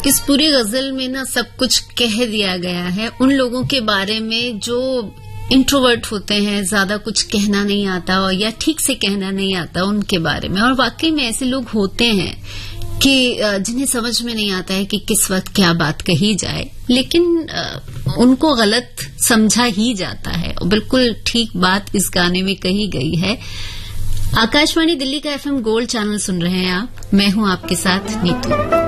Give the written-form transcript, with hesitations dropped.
इस पूरी गजल में ना सब कुछ कह दिया गया है उन लोगों के बारे में जो इंट्रोवर्ट होते हैं, ज्यादा कुछ कहना नहीं आता और या ठीक से कहना नहीं आता उनके बारे में। और वाकई में ऐसे लोग होते हैं कि जिन्हें समझ में नहीं आता है कि किस वक्त क्या बात कही जाए, लेकिन उनको गलत समझा ही जाता है। और बिल्कुल ठीक बात इस गाने में कही गई है। आकाशवाणी दिल्ली का FM गोल्ड चैनल सुन रहे हैं आप, मैं हूं आपके साथ नीतू।